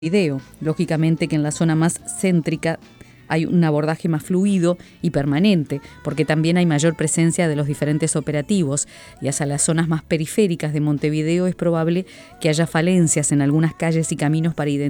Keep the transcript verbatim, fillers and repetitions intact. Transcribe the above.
Montevideo. Lógicamente que en la zona más céntrica hay un abordaje más fluido y permanente, porque también hay mayor presencia de los diferentes operativos, y hacia las zonas más periféricas de Montevideo es probable que haya falencias en algunas calles y caminos para identificar